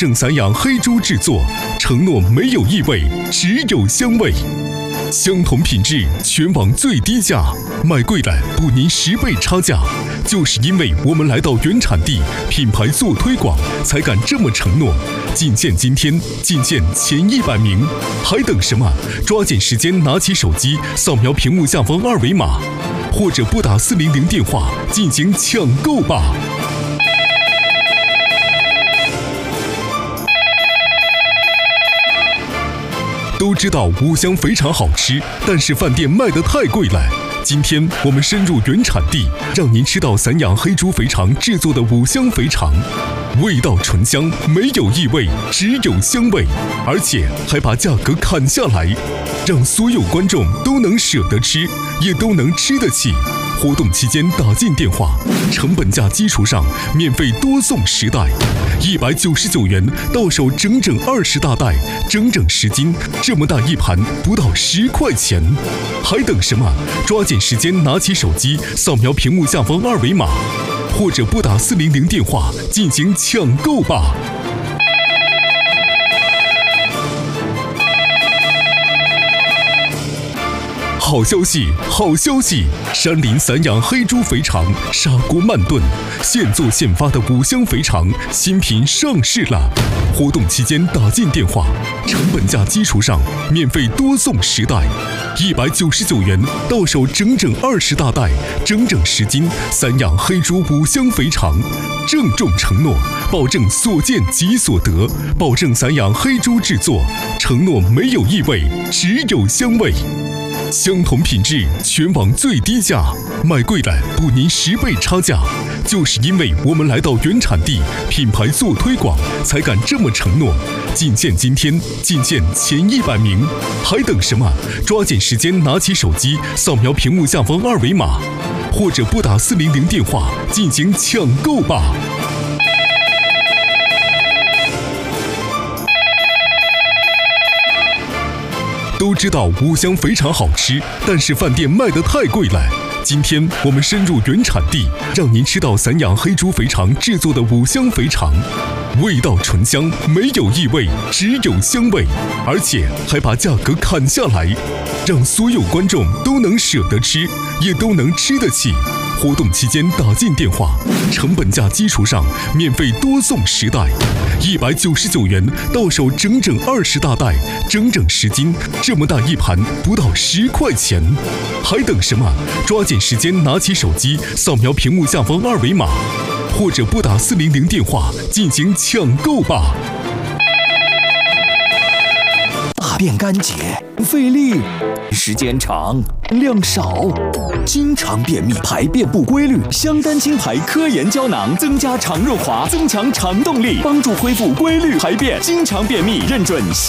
证散养黑猪制作，承诺没有异味，只有香味。相同品质，全网最低价，买贵了补您10倍差价。就是因为我们来到原产地，品牌做推广，才敢这么承诺。仅限今天，仅限前100名，还等什么？抓紧时间拿起手机，扫描屏幕下方2维码，或者拨打400电话进行抢购吧。都知道五香肥肠好吃，但是饭店卖得太贵了。今天我们深入原产地，让您吃到散养黑猪肥肠制作的五香肥肠，味道醇香，没有异味，只有香味，而且还把价格砍下来，让所有观众都能舍得吃，也都能吃得起。活动期间打进电话，成本价基础上免费多送10袋，199元到手整整20大袋，整整10斤，这么大一盘不到10块钱，还等什么？抓紧时间拿起手机，扫描屏幕下方2维码，或者拨打400电话进行抢购吧。好消息，好消息！山林散养黑猪肥肠，砂锅慢炖，现做现发的五香肥肠新品上市了。活动期间打进电话，成本价基础上免费多送10袋，199元到手整整20大袋，整整10斤，散养黑猪五香肥肠。郑重承诺，保证所见即所得，保证散养黑猪制作，承诺没有异味，只有香味。相同品质，全网最低价，买贵了补您10倍差价。就是因为我们来到原产地，品牌做推广，才敢这么承诺。仅限今天，仅限前100名，还等什么？抓紧时间拿起手机，扫描屏幕下方2维码，或者拨打400电话进行抢购吧。都知道五香肥肠好吃，但是饭店卖得太贵了。今天我们深入原产地，让您吃到散养黑猪肥肠制作的五香肥肠，味道醇香，没有异味，只有香味，而且还把价格砍下来，让所有观众都能舍得吃，也都能吃得起。活动期间打进电话，成本价基础上免费多送10袋，199元到手整整20大袋，整整10斤，这么大一盘不到10块钱，还等什么？抓紧时间拿起手机，扫描屏幕下方2维码，或者拨打400电话进行抢购吧。 大便干结，费力，时间长，量少，经常便秘，排便不规律。香丹清排科研胶囊增加肠润滑，增强肠动力，帮助恢复规律排便。经常便秘认准